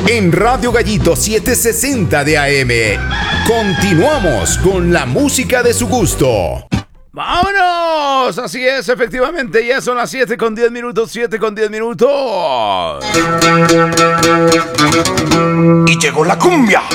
en Radio Gallito 760 de AM. Continuamos con la música de su gusto. ¡Vámonos! Así es, efectivamente, ya son las 7:10, 7:10. Y llegó la cumbia.